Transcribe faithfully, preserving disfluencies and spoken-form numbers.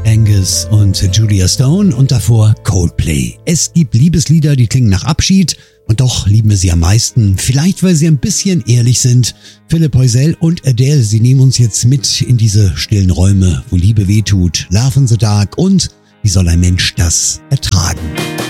Angus und Julia Stone und davor Coldplay. Es gibt Liebeslieder, die klingen nach Abschied und doch lieben wir sie am meisten. Vielleicht, weil sie ein bisschen ehrlich sind. Philipp Heusel und Adele, sie nehmen uns jetzt mit in diese stillen Räume, wo Liebe wehtut. Love in the Dark und wie soll ein Mensch das ertragen?